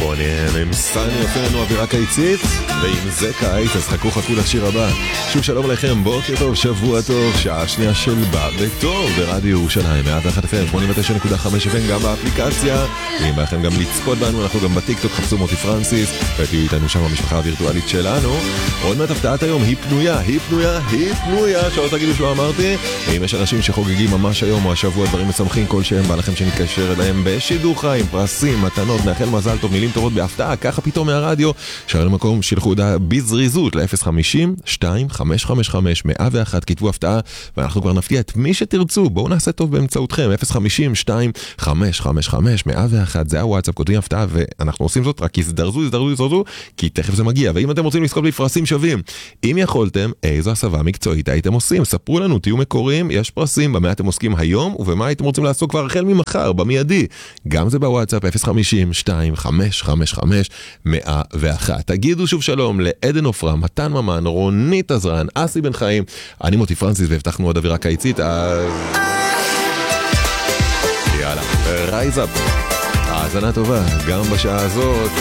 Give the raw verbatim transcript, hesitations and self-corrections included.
רוני עם סני עושה לנו אווירה קיצית, ואם זה קיץ אז חכו חכו לשיר הבא. שוב שלום לכם, בוקר טוב, שבוע טוב, שעה שנייה של בא בטוב ברדיו ירושלים מאה ואחת אף אם שמונים ותשע נקודה חמש אף אם, גם באפליקציה. אם לכם גם לצפות בנו, אנחנו גם בטיקטוק, חפשו מוטי פרנסיס ותהיו איתנו שם במשפחה הווירטואלית שלנו. עוד מעט הפתעת היום, היא פנויה, היא פנויה, היא פנויה, שלא תגידו שלא אמרתי. אם יש אנשים שחוגגים ממש היום או השבוע דברים משמחים כלשהם, בא לכם שנתקשר אליהם בשידור חיים, פרסים, מתנות, נאחל מזל טוב, מילים טובות בהפתעה, ככה פתאום מהרדיו, שער למקום שלחו הודעה בזריזות ל-אפס חמישים שתיים חמש חמש חמש מאה ואחת, כתבו הפתעה ואנחנו כבר נפתיע את מי שתרצו. בואו נעשה טוב באמצעותכם, אפס חמישים שתיים חמש חמש חמש מאה ואחת, זה הוואטסאפ, כותבים הפתעה, ואנחנו עושים זאת רק הזדרזו, הזדרזו, הזדרזו, כי תכף זה מגיע. ואם אתם רוצים לזכות בפרסים שווים, אם יכולתם, איזו הסבה מקצועית הייתם עושים? ספרו לנו, תהיו מקוריים, יש פרסים, במה אתם עוסקים היום ובמה הייתם רוצים לעסוק כבר החל ממחר, במיידי. גם זה בוואטסאפ, אפס חמישים שתיים חמש חמש חמש מאה ואחת. תגידו שוב שלום לעדן אופרה, מתן ממן, רונית עזרן, אסי בן חיים, אני מוטי פרנסיס, והבטחנו עוד אווירה קיצית, אז יאללה, רייז אפ. האזנה טובה, גם בשעה הזאת.